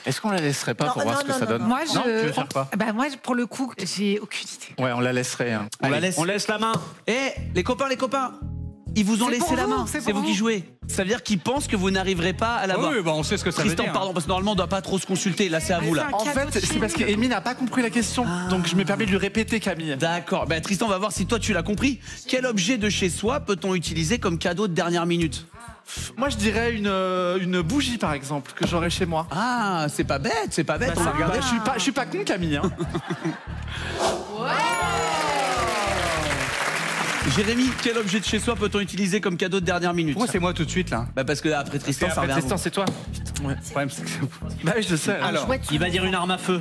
Est-ce qu'on la laisserait pas pour voir ce que ça donne? Moi, Non, tu veux faire quoi? Bah, moi, pour le coup, j'ai aucune idée. Ouais, on la laisserait. Hein. On laisse la main. Eh, les copains, ils vous ont laissé la main. C'est vous qui jouez. Ça veut dire qu'ils pensent que vous n'arriverez pas à l'avoir. Oui, bah on sait ce que ça veut Tristan, dire. pardon, parce que normalement on doit pas trop se consulter. Là, c'est à vous là. En fait, c'est parce qu'Amy n'a pas compris la question. Donc je me permets de lui répéter, Camille. D'accord. Ben, Tristan, on va voir si toi tu l'as compris. Quel objet de chez soi peut-on utiliser comme cadeau de dernière minute? Moi, je dirais une bougie, par exemple, que j'aurais chez moi. Ah, c'est pas bête, c'est pas bête. On va regarder. Je suis pas con, Camille. Hein. Jérémy, quel objet de chez soi peut-on utiliser comme cadeau de dernière minute? Pourquoi c'est moi tout de suite là? Bah parce que après Tristan, ça Après revient à Tristan, vous. c'est toi. Ouais. Le problème c'est que Bah oui, je sais. Alors, Il va dire une arme à feu.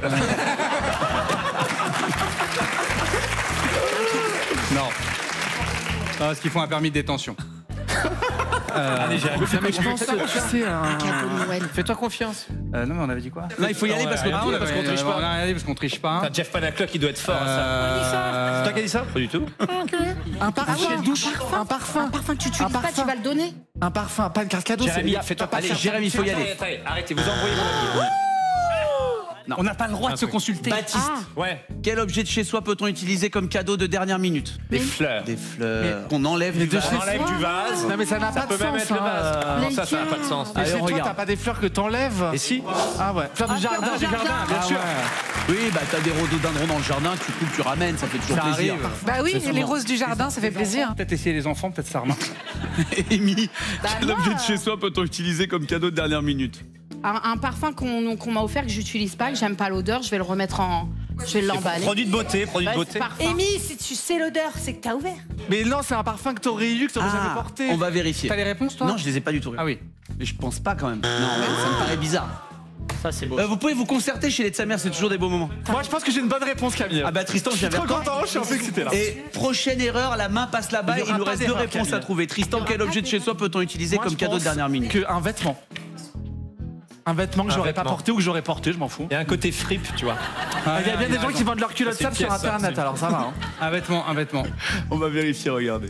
non. Parce qu'ils font un permis de détention. Allez, Jérémy. Mais je pense, tu sais, Cadeau de Noël. fais-toi confiance. Non mais on avait dit quoi? Là, il faut y aller parce que on triche pas. On a rien dit parce qu'on triche pas. T'as Jeff Panaclock qui doit être fort à ça. C'est toi qui as dit ça? Pas du tout. Un parfum. Un parfum. Un parfum que tu utilises pas, tu vas le donner. Un parfum, pas une carte cadeau. Jérémy, c'est... fais-toi pas. Allez, Jérémy, il faut y aller. Arrêtez, vous envoyez mon ami. On n'a pas le droit de se consulter. Baptiste, Ouais. quel objet de chez soi peut-on utiliser comme cadeau de dernière minute? Des fleurs. Des fleurs. Qu'on enlève du de vase. chez On enlève du vase. Non mais ça n'a Ça pas peut de même sens. être le vase. hein. Non, ça n'a pas de sens. Et Allez, chez on toi, regarde. t'as pas des fleurs que t'enlèves? Et si? Ah ouais. Fleurs du jardin. Du jardin, bien sûr. Oui, bah t'as des rhododendrons dans le jardin, tu coupes, tu ramènes, ça fait toujours Ça plaisir. arrive. Bah oui, C'est les souvent. roses du jardin, ça fait plaisir. Peut-être essayer les enfants, peut-être ça remarque. Amy, Bah, quel moi, objet de chez soi peut-on utiliser comme cadeau de dernière minute? Un parfum qu'on m'a offert que j'utilise pas, que j'aime pas l'odeur, je vais le remettre en. Je vais l'emballer. Produit de beauté, produit de beauté. Amy, si tu sais l'odeur, c'est que t'as ouvert. Mais non, c'est un parfum que t'aurais eu, que t'aurais jamais porté. On va vérifier. T'as les réponses toi? Non, je les ai pas du tout. Ah oui. Mais je pense pas quand même. Non, mais ça me paraît bizarre. Ça, c'est beau. Vous pouvez vous concerter chez les de sa mère, c'est toujours des beaux moments. Moi, je pense que j'ai une bonne réponse, Camille. Ah bah Tristan, je viens je suis vers trop toi. content, je suis un peu excité là. Et prochaine erreur, la main passe là-bas Il y et il aura nous pas reste deux d'erreur, réponses à Camille. trouver. Tristan, quel objet de chez soi peut-on utiliser Moi, comme je cadeau de pense dernière minute? Un vêtement. Un vêtement que j'aurais pas vêtement. porté ou que j'aurais porté, je m'en fous. Il y a un côté fripe, tu vois. Il y a bien des gens qui vendent leurs culottes C'est une sales sur pièce, ça, internet, c'est- alors ça va. Hein. Un vêtement, un vêtement. On va vérifier, regardez.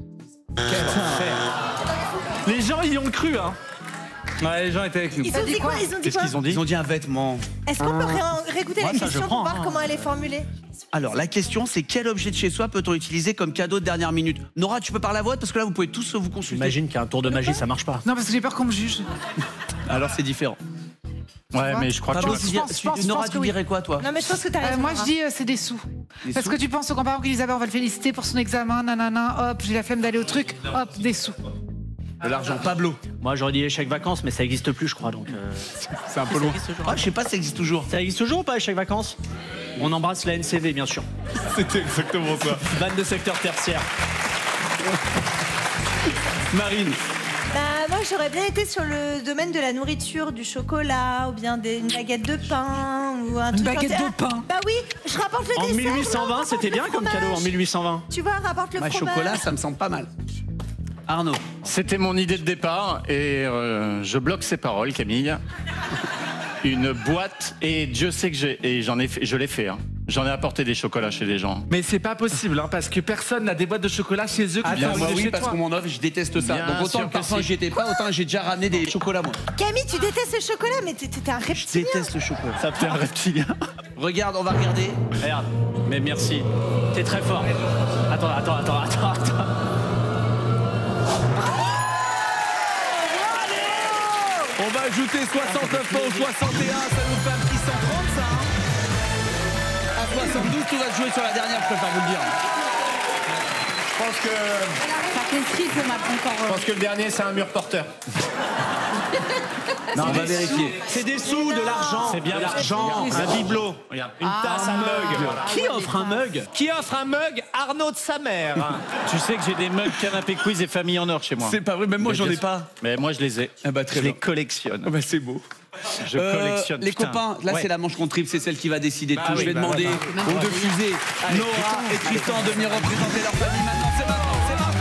Les gens y ont cru, hein. Ouais, les gens étaient avec nous. Ils ont dit quoi? Ils ont dit Qu'est-ce quoi? qu'ils ont dit? Ils ont dit un vêtement. Est-ce qu'on peut réécouter la Moi, ça, je question prends, pour voir hein. comment elle est formulée? Alors, la question, c'est quel objet de chez soi peut-on utiliser comme cadeau de dernière minute? Nora, tu peux parler à voix haute parce que là, vous pouvez tous vous consulter. J'imagine qu'un tour de magie, ça marche pas. Non, parce que j'ai peur qu'on me juge. Alors, c'est différent. Ouais, mais je crois que Pablo, tu tu vas- dis- Nora, tu dirais quoi, toi? Non, mais je pense que t'as raison. Moi, je dis c'est des sous. Parce que tu penses au grand-parent qu'Elisabeth, on va le féliciter pour son examen, nanana, hop, j'ai la flemme d'aller au truc, hop, des sous. De l'argent. Pablo. Moi, j'aurais dit échec vacances, mais ça existe plus, je crois. Donc, C'est un peu loin. Ah, je sais pas si ça existe toujours. ça existe toujours ou pas, échec vacances? On embrasse la NCV, bien sûr. C'était exactement ça. Vanne de secteur tertiaire. Marine. Bah, moi, j'aurais bien été sur le domaine de la nourriture, du chocolat, ou bien une baguette de pain, ou un truc. baguette comme ça. de pain. Bah oui, je rapporte le En dessert. 1820, rapporte c'était le bien comme fromage. cadeau, en 1820. Tu vois, rapporte le Ma fromage. chocolat, ça me semble pas mal. Arnaud. C'était mon idée de départ et je bloque ses paroles, Camille. Une boîte et Dieu sait que je l'ai fait. Hein. J'en ai apporté des chocolats chez les gens. Mais c'est pas possible, hein, parce que personne n'a des boîtes de chocolat chez eux. Attends, moi chez oui, parce toi. qu'on m'en offre, je déteste ça. Bien Donc autant sûr le que parfum, si. j'y étais pas, autant j'ai déjà ramené des chocolats, moi. Camille, tu détestes le chocolat, mais t'es un Je reptilien. déteste le chocolat. Ça peut un reptilien. Regarde, on va regarder. Regarde, mais merci. T'es très fort. Attends. On va ajouter 69 points au 61, ça nous fait un petit 130, ça. Hein. À 72, tout va se jouer sur la dernière, je préfère vous le dire. Je pense que, Ça compris pour ma encore. le dernier, c'est un mur porteur. Non, on va vérifier. C'est des sous, de l'argent. C'est bien de l'argent. Un bibelot. Regarde, une tasse, un mug. Qui offre un mug? Qui offre un mug? Arnaud de sa mère. Tu sais que j'ai des mugs canapé quiz et famille en or chez moi. C'est pas vrai, même moi Mais j'en bien ai pas. Mais moi je les ai. Ah bah, très je bien. les collectionne. Ah bah, c'est beau. Je collectionne. Les putain. copains, là Ouais. c'est la manche contre triple, c'est celle qui va décider de tout. oui, Je vais demander aux deux fusées, Nora et Tristan, de venir représenter leur famille maintenant. C'est maintenant, c'est maintenant.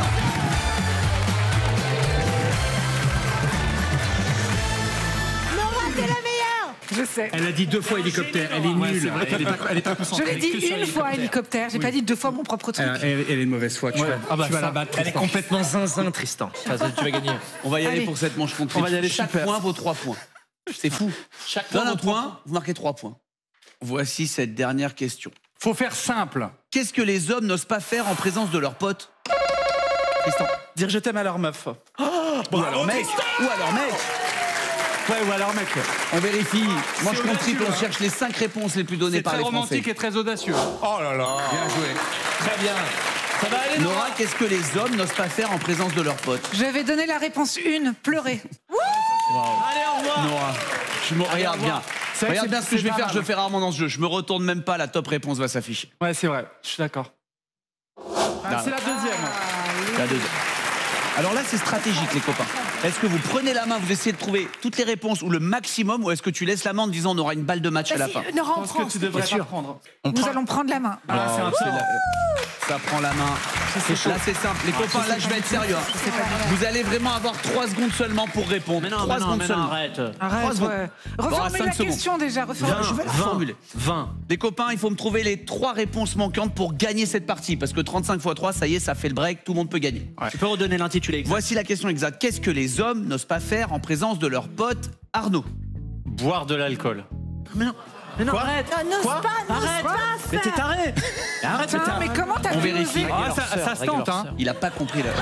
Nora, t'es la meilleure. Je sais. Elle a dit 2 fois hélicoptère, elle est nulle. Elle est pas Je concentrée. l'ai dit une fois hélicoptère, j'ai pas dit 2 fois mon propre truc. Elle est de mauvaise foi. Tu vas la battre. Elle est complètement zinzin, Tristan. Tu vas gagner. On va y aller Allez. pour cette manche contre On va y aller, Chaque super. point vaut 3 points. C'est fou. Chaque Donne un point, point, vous marquez 3 points. Voici cette dernière question. Faut faire simple. Qu'est-ce que les hommes n'osent pas faire en présence de leurs potes? Tristan. Dire je t'aime à leur meuf. Ou à leur mec. Ou à leur mec. Ouais, ou alors mec. On vérifie. Moi, je compte audacieux, triple, on hein. cherche les 5 réponses les plus données C'est par très les Français. romantique et très audacieux. Oh là là. Bien joué. Très bien. Ça va aller, Nora? Nora, qu'est-ce que les hommes n'osent pas faire en présence de leurs potes? Je vais donner la réponse 1, pleurer. Allez, au revoir. Nora, je me regarde bien. C'est vrai Regarde que bien ce que je vais pas faire, mal. je le fais rarement dans ce jeu. Je me retourne même pas, la top réponse va s'afficher. Ouais, c'est vrai. Je suis d'accord. Ah, c'est la deuxième. La deuxième. Alors là, c'est stratégique, les copains. Est-ce que vous prenez la main, vous essayez de trouver toutes les réponses ou le maximum, ou est-ce que tu laisses la main en disant on aura une balle de match à la fin? Nora, Je on pense prend. que tu devrais pas prendre. Nous allons prendre la main. Ah, c'est un C'est peu. ça prend la main. Là, c'est simple. Les copains, là, je vais être sérieux. Hein. Vous allez vraiment avoir 3 secondes seulement pour répondre. Mais non, 3 mais non, secondes mais non, seulement. arrête. Arrête, secondes. ouais. Bon, à Reformule 5 la secondes. question déjà, reformule. Je vais la reformuler. 20. Les copains, il faut me trouver les 3 réponses manquantes pour gagner cette partie. Parce que 35 x 3, ça y est, ça fait le break, tout le monde peut gagner. Tu peux redonner l'intitulé exact. Voici la question exacte. Qu'est-ce que les hommes n'osent pas faire en présence de leurs potes? Arnaud. boire de l'alcool. Mais non, arrête. Non, n'ose pas, n'ose Arrête. pas Mais t'es faire. taré. Arrête, Putain, mais comment t'as On pu vérifie. oser Ah, ça se tente, hein. Il a pas compris là.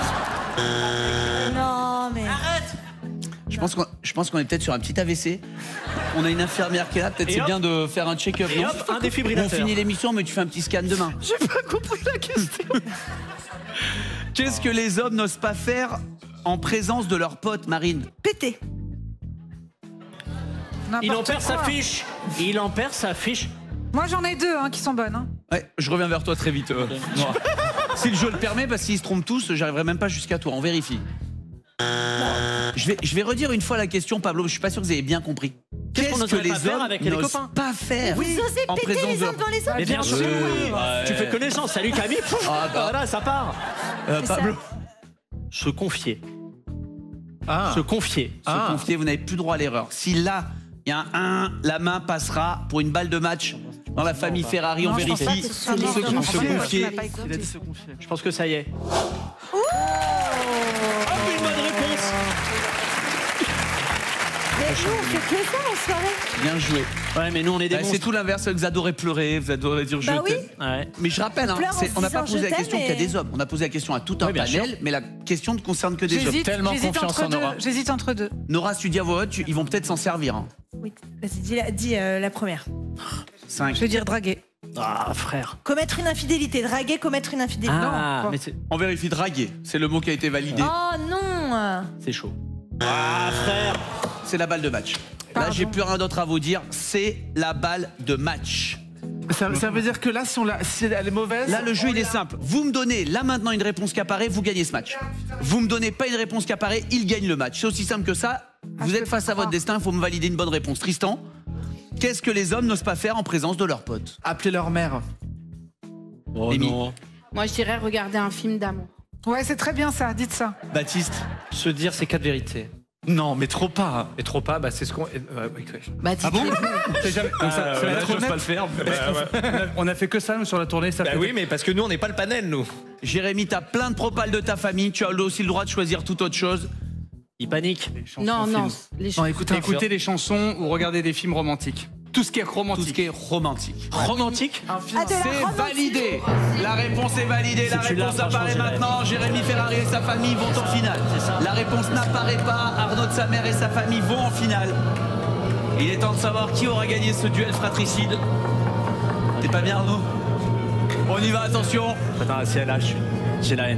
Non, mais. Je pense qu'on est peut-être sur un petit AVC. On a une infirmière qui est là. Peut-être Et c'est hop. bien de faire un check-up. Et non hop, un On défibrillateur. finit l'émission, mais tu fais un petit scan demain. J'ai pas compris la question. Qu'est-ce que les hommes n'osent pas faire en présence de leurs potes, Marine? Péter. Il en N'importe perd sa quoi. fiche. Il en perd sa fiche. Moi, j'en ai 2 qui sont bonnes. Hein. Ouais, je reviens vers toi très vite. Nora. Si le jeu le permet, parce qu'ils se trompent tous, j'arriverai même pas jusqu'à toi. On vérifie. Je vais redire une fois la question, Pablo. Je suis pas sûr que vous avez bien compris. Qu'est-ce qu'on Qu'est-ce que n'oserait pas les faire hommes avec les n'osent copains pas faire Vous osez en péter présence les de uns devant les autres. Mais bien sûr, oui. Tu fais connaissance. Salut Camille. Pouf. Ah, bah. Voilà, ça part. Pablo. Se confier. Ah. Se confier. Se confier, vous n'avez plus droit à l'erreur. Si là, il y a un 1, la main passera pour une balle de match dans la famille Ferrari. On Non, je pense vérifie. pas que ce soit Se mort. confier. Tu m'as pas écouté. Il a dit se confier. Je pense que ça y est. Hop, une bonne réponse. Mais nous, on fait que ça en soirée. Bien joué. Ouais, mais nous on est des Bah, c'est monstres. tout l'inverse. Vous adorez pleurer, vous adorez dire je Bah oui. t'aime. Ouais. Mais je rappelle, hein, Pleure en on n'a pas disant posé la je question t'aime, qu'il y a mais- des hommes. On a posé la question à tout un Oui, bien panel, mais la question ne concerne que des hommes. Tellement confiance entre en Nora. deux. J'hésite entre 2. Nora, si tu dis à voix haute, ils vont peut-être s'en servir. Hein. Oui, vas-y, dis la première. 5. Je vais dire draguer. Ah, frère. Commettre une infidélité. Draguer, commettre une infidélité. Ah, Non, mais c'est On vérifie draguer. C'est le mot qui a été validé. Oh non. c'est chaud. Ah, frère. C'est la balle de match. Là, Pardon. j'ai plus rien d'autre à vous dire. C'est la balle de match. Ça veut dire que là, si elle est mauvaise. Là, le jeu, il est simple. Vous me donnez là maintenant une réponse qui apparaît, vous gagnez ce match. Vous me donnez pas une réponse qui apparaît, il gagne le match. C'est aussi simple que ça. Vous je êtes peux face pas à votre croire. destin, il faut me valider une bonne réponse. Tristan, qu'est-ce que les hommes n'osent pas faire en présence de leurs potes? Appeler leur mère. Oh Amy. non. Moi, je dirais regarder un film d'amour. Ouais, c'est très bien ça, dites ça. Baptiste, Se dire ces 4 vérités. Non, mais trop pas. Mais trop pas, bah, c'est ce qu'on. Oui, oui. Bah, dites-les vous. C'est jamais. Donc ça va être honnête. le faire. On a fait que ça nous, sur la tournée. Ça fait... oui, mais parce que nous on n'est pas le panel, nous. Jérémy, t'as plein de propales de ta famille, tu as aussi le droit de choisir toute autre chose. Il panique. Non, non. Non, écoutez des chansons ou regardez des films romantiques. Tout ce qui est romantique. Tout ce qui est romantique. Romantique. Ah, de la C'est romantique. validé. La réponse est validée. La Si tu l'as, réponse franchement, apparaît je l'ai. maintenant. Jérémy Ferrari et sa famille vont en finale. La réponse n'apparaît pas. Arnaud de sa mère et sa famille vont en finale. Il est temps de savoir qui aura gagné ce duel fratricide. T'es pas bien, Arnaud? On y va, attention. Attends, si elle lâche, j'ai la haine.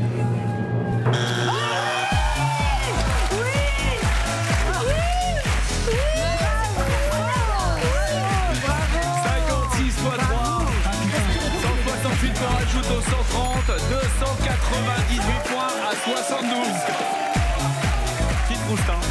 56 fois 3. 168 qu'on rajoute aux 130. 298 points à 72. Petite rouste, hein.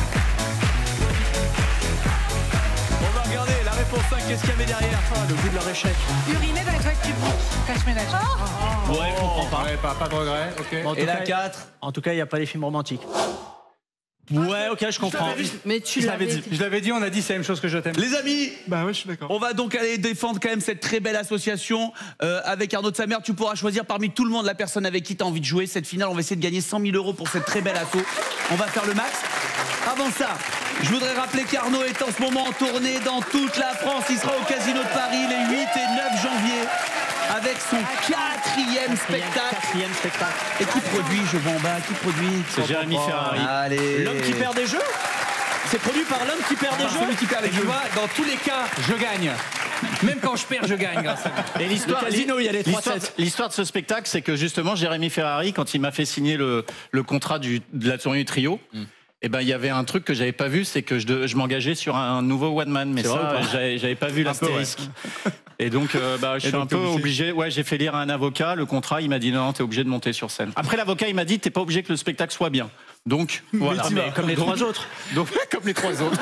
On va regarder la réponse 5. Qu'est-ce qu'il y avait derrière? Le goût de leur échec. Uriner dans les toilettes publiques. Cache-ménage. Ouais, je comprends pas. Ouais, pas de regret, ok. En tout Et la cas, 4. En tout cas, il n'y a pas les films romantiques. Ouais, ok, je comprends. Mais tu Je l'avais l'avais dit. dit. Je l'avais dit, on a dit c'est la même chose que je t'aime. Les amis, Bah ouais, je suis d'accord. on va donc aller défendre quand même cette très belle association avec Arnaud de sa mère. Tu pourras choisir parmi tout le monde la personne avec qui tu as envie de jouer. Cette finale, on va essayer de gagner 100 000 € pour cette très belle asso. On va faire le max. Avant ça, Je voudrais rappeler qu'Arnaud est en ce moment en tournée dans toute la France. Il sera au Casino de Paris les 8 et 9 janvier avec son quatrième spectacle. Et qui produit, je vois en bas, qui produit? C'est Jérémy Ferrari. Allez. L'homme qui perd des jeux. C'est produit par l'homme qui perd des jeux. Celui qui perd les jeux. Tu vois, dans tous les cas, je gagne. Même quand je perds, je gagne. Grâce à Et l'histoire, Le casino, il y a les 3-7. l'histoire de ce spectacle, c'est que justement, Jérémy Ferrari, quand il m'a fait signer le contrat de la tournée du trio, eh ben, il y avait un truc que j'avais pas vu, c'est que je m'engageais sur un nouveau one man, mais C'est vrai ça, ou pas j'avais pas vu l'astérisque. Et donc, je suis un peu obligé. Ouais, j'ai fait lire à un avocat le contrat. Il m'a dit non, t'es obligé de monter sur scène. Après, l'avocat, il m'a dit t'es pas obligé que le spectacle soit bien. Donc, voilà. Mais comme les 3 autres. Donc, comme les 3 autres.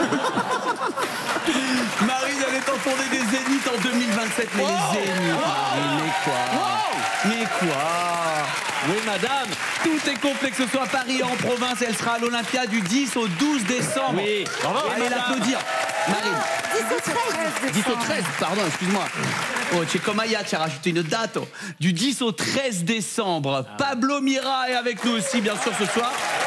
Marine, elle est en tournée des Zéniths en 2027. Mais les Zéniths, mais quoi? Oui, madame. Tout est complet, que ce soit à Paris et en province. Elle sera à l'Olympia du 10 au 12 décembre. Oui. Bravo, Allez madame. l'applaudir. Marine. 10 au 13, pardon, excuse-moi. Oh, tu es comme Aya, tu as rajouté une date. Oh. Du 10 au 13 décembre. Pablo Mira est avec nous aussi, bien sûr, ce soir.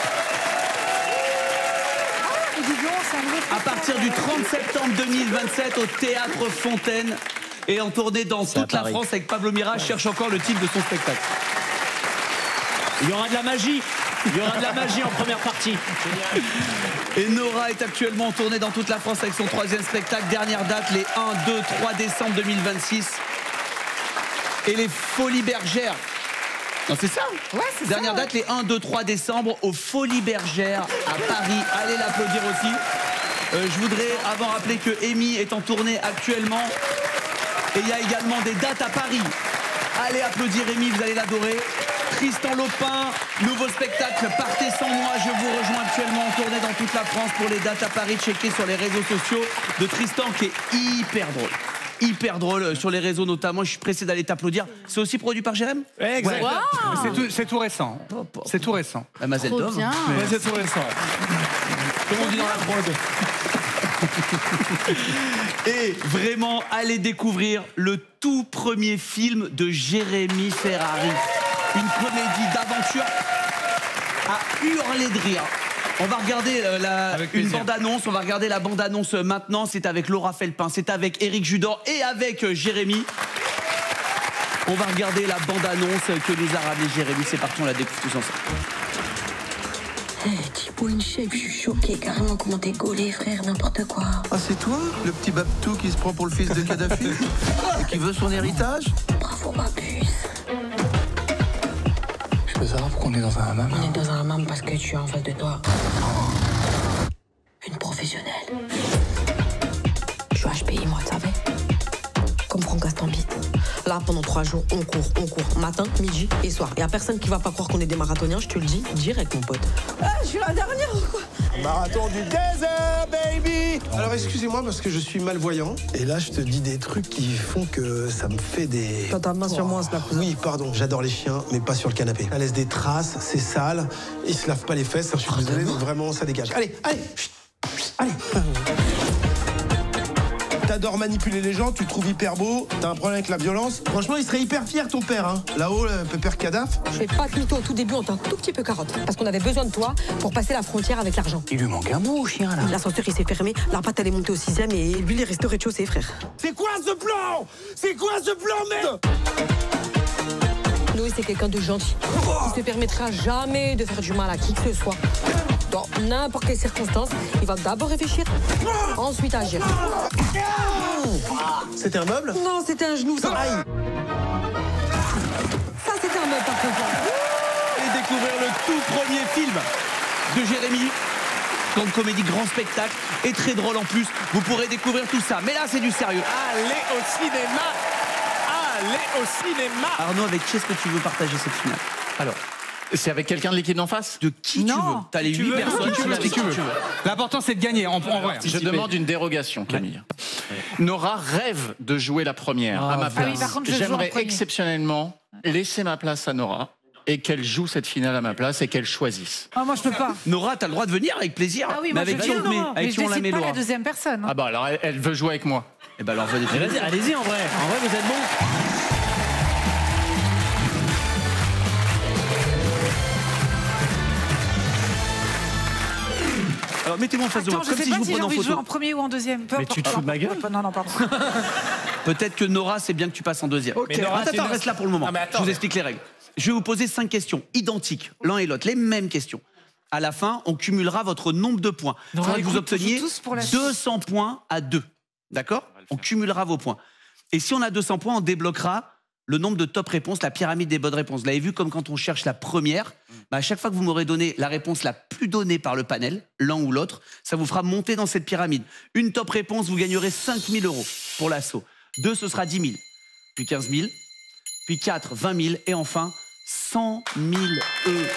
À partir du 30 septembre 2027 au Théâtre Fontaine et en tournée dans toute la France avec Pablo Mira. Je cherche encore le titre de son spectacle. Il y aura de la magie. Il y aura de la magie en première partie. Et Nora est actuellement en tournée dans toute la France avec son 3e spectacle. Dernière date, les 1, 2, 3 décembre 2026. Et les Folies Bergères. Non, c'est ça? Ouais, c'est ça. Dernière date, les 1, 2, 3 décembre aux Folies Bergères à Paris. Allez l'applaudir aussi. Je voudrais avant rappeler que Amy est en tournée actuellement. Et il y a également des dates à Paris. Allez applaudir Amy, vous allez l'adorer. Tristan Lopin, nouveau spectacle Partez sans moi. Je vous rejoins actuellement en tournée dans toute la France pour les dates à Paris. Checkez sur les réseaux sociaux de Tristan qui est hyper drôle sur les réseaux notamment. Je suis pressé d'aller t'applaudir. C'est aussi produit par Jérém? Exactement. Wow. C'est tout récent. C'est tout récent. La Mazel Trop Tov. bien. Ouais, c'est tout récent. Comme on dit dans la prod. Et vraiment, allez découvrir le tout premier film de Jérémy Ferrari. Une comédie d'aventure à hurler de rire. On va regarder une bande-annonce. On va regarder la bande-annonce maintenant. C'est avec Laura Felpin, c'est avec Éric Judor et avec Jérémy. On va regarder la bande-annonce que nous a ramené Jérémy. C'est parti, on la découvre tous ensemble. Tipo une chef, je suis choquée carrément comment t'es gaulé, frère, n'importe quoi. Ah, c'est toi, le petit Babtou qui se prend pour le fils de Kadhafi et qui veut son héritage? Bravo, ma puce. Je peux savoir pourquoi on est dans un hammam? On est dans un hammam parce que tu as en face de toi une professionnelle. Je suis HPI, moi, tu savais? Comme Franck Gastambide. Là, pendant 3 jours, on court. Matin, midi et soir. Y a personne qui va pas croire qu'on est des marathoniens, je te le dis, direct, mon pote. Ah, je suis la dernière ou quoi? Marathon du désert, baby! Alors, excusez-moi parce que je suis malvoyant. Et là, je te dis des trucs qui font que ça me fait des... T'as ta main sur moi, Snap. Oui, pardon, j'adore les chiens, mais pas sur le canapé. Ça laisse des traces, c'est sale, ils se lavent pas les fesses, je suis désolé, donc vraiment, ça dégage. Allez, chut, allez! T'adores manipuler les gens, tu te trouves hyper beau, t'as un problème avec la violence. Franchement, il serait hyper fier, ton père, hein. Là-haut, le pépère Kadhafi. Je fais pas de mytho, au tout début, on t'a un tout petit peu carotte. Parce qu'on avait besoin de toi pour passer la frontière avec l'argent. Il lui manque un mot au chien, là. L'ascenseur, il s'est fermé, la patte, elle est montée au 6e et lui, il est resté au rez-de-chaussée, frère. C'est quoi ce plan? C'est quoi ce plan, merde? Noé, c'est quelqu'un de gentil. Il se permettra jamais de faire du mal à qui que ce soit. Dans n'importe quelle circonstance, il va d'abord réfléchir, ensuite agir. C'était un meuble? Non, c'était un genou, ça. Aïe. Ça, c'était un meuble, par contre. Et découvrir le tout premier film de Jérémy. Grande comédie, grand spectacle et très drôle en plus. Vous pourrez découvrir tout ça. Mais là, c'est du sérieux. Allez au cinéma. Allez au cinéma. Arnaud, avec qui est-ce que tu veux partager cette finale? Alors, c'est avec quelqu'un de l'équipe d'en face? De qui tu veux? T'as les 8 personnes, tu veux avec qui tu veux. L'important, c'est de gagner. En vrai. Je demande une dérogation, Camille. Nora rêve de jouer la première à ma place. Ah oui, par contre, je joue en J'aimerais premier. exceptionnellement laisser ma place à Nora et qu'elle joue cette finale à ma place et qu'elle choisisse. Ah, moi, je peux pas. Nora, t'as le droit de venir avec plaisir. Ah oui, mais moi, avec je qui on veux te met? bien, Avec mais qui on je la met, décide pas Nora? la deuxième personne. Ah bah alors elle veut jouer avec moi. Eh ben alors venez. Vas-y, allez-y en vrai. En vrai, vous êtes bon. Alors mettez-moi en face de moi, Attends, comme je si sais je pas vous si j'ai prenais en envie de jouer photo. en premier ou en deuxième. Peu Mais importe. tu te fous de ma gueule? Non, non, pardon. Peut-être que Nora, c'est bien que tu passes en deuxième. Ok. Mais Nora, Attends, reste là pour le moment. Non, mais attends, je vous mais- explique les règles. Je vais vous poser 5 questions identiques, l'un et l'autre, les mêmes questions. À la fin, on cumulera votre nombre de points. Il faudra que vous écoute, obteniez on joue tous pour la 200 points à 2. D'accord? On cumulera vos points. Et si on a 200 points, on débloquera le nombre de top réponses, la pyramide des bonnes réponses. Vous l'avez vu, comme quand on cherche la première, bah à chaque fois que vous m'aurez donné la réponse la plus donnée par le panel, l'un ou l'autre, ça vous fera monter dans cette pyramide. Une top réponse, vous gagnerez 5 000 € pour l'assaut. 2, ce sera 10 000. Puis 15 000. Puis 4, 20 000. Et enfin, 100 000 €. 100 000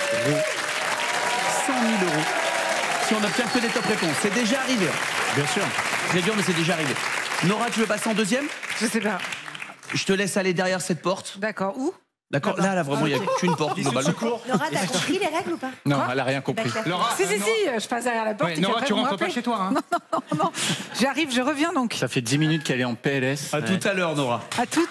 € si on n'obtient que des top réponses. C'est déjà arrivé. Bien sûr. Très dur, mais c'est déjà arrivé. Nora, tu veux passer en deuxième? Je sais pas. Je te laisse aller derrière cette porte. D'accord. Où? D'accord? Là, vraiment, il n'y a qu'une porte, globalement. Nora, t'as compris les règles ou pas? Non, elle a rien compris. D'accord. Si, je passe derrière la porte. Ouais, et Nora, puis tu après, vous rentres pas m'appelez. chez toi. Hein. Non. J'arrive, je reviens donc. Ça fait 10 minutes qu'elle est en PLS. À tout à l'heure, Nora. À toutes.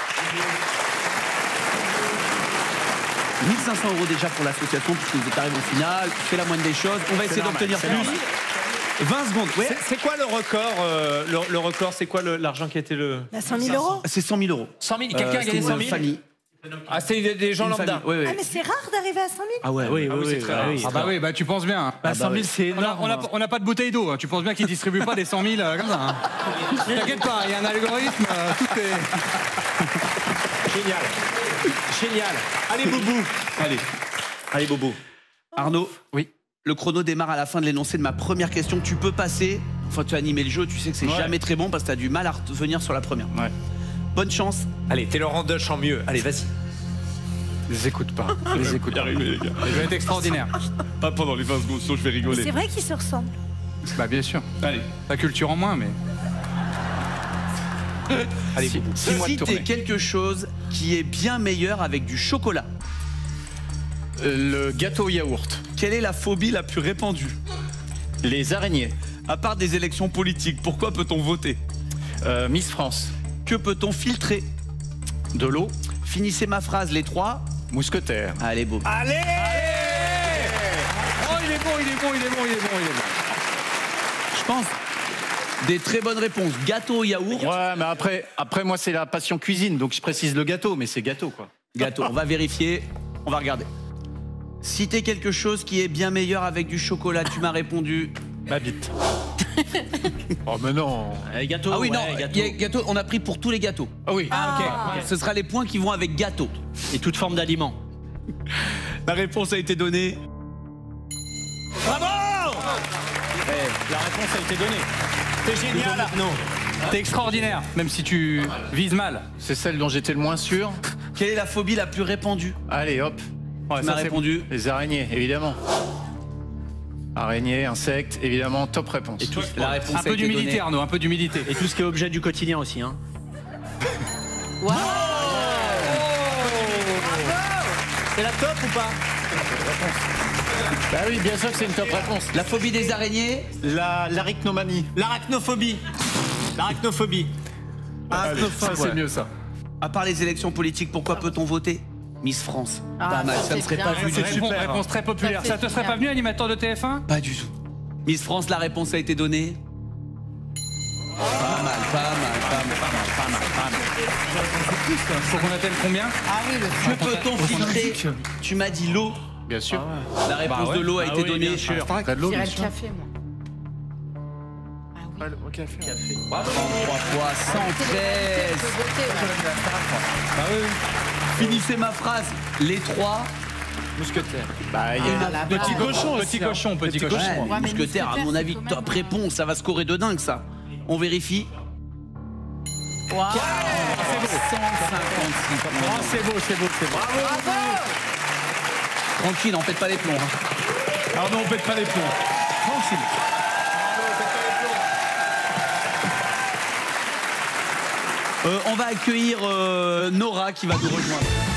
1 500 € déjà pour l'association, puisque vous êtes arrivés en finale. C'est la moindre des choses. On va essayer d'obtenir plus. 20 secondes. Ouais. C'est quoi le record le record, c'est quoi l'argent qui a été le. 100 000 €. C'est 100 000 €. 100 000. Quelqu'un a gagné 100 000. Famille. Ah, c'est des gens Une lambda. famille. Ouais, Ah, ouais. mais c'est rare d'arriver à 100 000. Ah ouais, oui, c'est très rare. Ah bah oui, bah tu penses bien. Bah, 100 000, c'est énorme. On n'a pas de bouteille d'eau. Hein. Tu penses bien qu'ils distribuent pas des 100 000 comme ça. Hein. T'inquiète pas, il y a un algorithme. Tout est. Génial. Génial. Allez, Boubou. Allez, Bobo. Arnaud, Oui. le chrono démarre à la fin de l'énoncé de ma première question. Tu peux passer. Enfin, tu as animé le jeu. Tu sais que c'est Ouais. jamais très bon parce que tu as du mal à revenir sur la première. Ouais. Bonne chance. Allez, t'es Laurent Deutsch en mieux. Allez, vas-y. Les écoute pas. Les écoute pas. Il va être extraordinaire. Pas pendant les 20 secondes, sinon je vais rigoler. C'est vrai qu'ils se ressemblent. Bah bien sûr. Allez. La culture en moins, mais. Allez, Six- Boubou. 6 mois de Citez tournée. quelque chose qui est bien meilleur avec du chocolat. Le gâteau yaourt. Quelle est la phobie la plus répandue? Les araignées. À part des élections politiques, pourquoi peut-on voter? Miss France. Que peut-on filtrer? De l'eau. Finissez ma phrase, les trois. Mousquetaire. Allez, beau. Allez. Oh, il est bon. Je pense des très bonnes réponses. Gâteau au yaourt. Ouais, mais après moi, c'est la passion cuisine, donc je précise le gâteau, mais c'est gâteau, quoi. Gâteau. On va vérifier. On va regarder. Citez quelque chose qui est bien meilleur avec du chocolat. Tu m'as répondu. Ma bite. Oh, mais non. Ah oui, non, il y a gâteau. On a pris pour tous les gâteaux. Ah oui. Ok. Ce sera les points qui vont avec gâteau. Et toute forme d'aliment. La réponse a été donnée. Bravo. La réponse a été donnée. C'est génial. Non. T'es extraordinaire, même si tu vises mal. C'est celle dont j'étais le moins sûr. Quelle est la phobie la plus répandue? Allez, hop. Ouais, Tu m'as c'est répondu. bon. Les araignées, évidemment. Araignées, insectes, évidemment, top réponse. La réponse Un a peu été d'humilité, donnée. Arnaud, un peu d'humilité. Et tout ce qui est objet du quotidien aussi. Hein. C'est la top ou pas? Bah oui, bien sûr que c'est une top réponse. La phobie des araignées. L'arachnomanie. L'arachnophobie. L'arachnophobie. Ça, c'est mieux, ça. À part les élections politiques, pourquoi peut-on voter? Miss France. Pas mal, ça ne serait pas vu. Réponse très populaire. Ça te serait pas venu, animateur de TF1? Pas du tout. Miss France, la réponse a été donnée. Pas mal. Faut qu'on attelle combien? Que peut-on filtrer? Tu m'as dit l'eau. Bien sûr. La réponse de l'eau a été donnée. Bien sûr. T'as de l'eau, J'irais bien le sûr. café, moi. Ah oui. Café. 33 fois 113. Bah oui. Finissez ma phrase. Les trois. Mousquetaire. Bah, il y a Petit cochon, petit cochon. Ouais, mais mousquetaire, à mon avis, c'est quand top même- réponse. Ça va scorer de dingue, ça. On vérifie. 156. c'est beau. Tranquille, on pète pas les plombs. hein. Alors non, on pète pas les plombs. Tranquille. On va accueillir Nora qui va nous rejoindre.